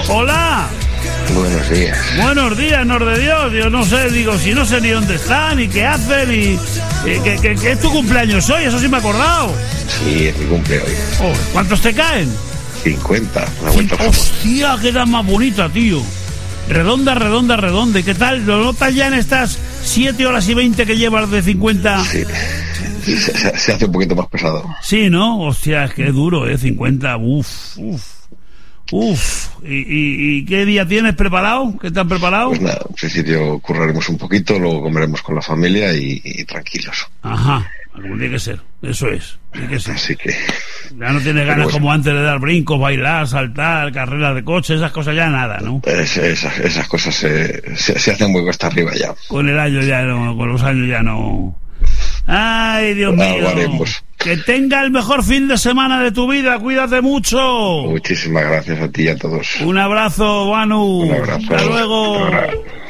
Hola. Buenos días. Buenos días, Nor de Dios. Yo no sé, digo, si no sé ni dónde están, ni qué hacen, ni... que es tu cumpleaños hoy, eso sí me he acordado. Sí, es mi cumple hoy. Oh, ¿cuántos te caen? 50. Una vuelta. Hostia, qué edad más bonita, tío. Redonda, redonda, redonda. ¿Y qué tal? ¿Lo notas ya en estas 7 horas y 20 que llevas de 50? Sí. Se hace un poquito más pesado. Sí, ¿no? Hostia, es que es duro, 50. Uf. ¿Y qué día tienes preparado? ¿Qué te han preparado? Pues nada, en principio curraremos un poquito, luego comeremos con la familia y tranquilos. Ajá, como tiene que ser. Eso es. Tiene que ser. Así que... Ya no tienes ganas como antes de dar brincos, bailar, saltar, carreras de coche, esas cosas ya nada, ¿no? Esas cosas se hacen muy cuesta arriba ya. Con el año ya no, con los años ya no. Ay, Dios mío. Haremos. Que tenga el mejor fin de semana de tu vida, cuídate mucho. Muchísimas gracias a ti y a todos. Un abrazo, Manu. Un abrazo. Hasta luego.